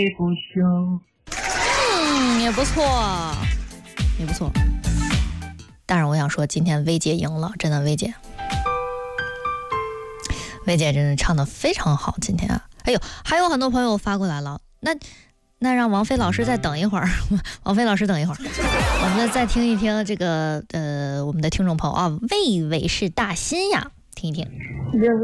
也不错，也不错。当然我想说今天薇姐赢了，真的薇姐真的唱得非常好今天啊。哎呦，还有很多朋友发过来了，那让王菲老师再等一会儿，王菲老师等一会儿，我们再听一听这个我们的听众朋友啊，魏伟是大新呀，听一听。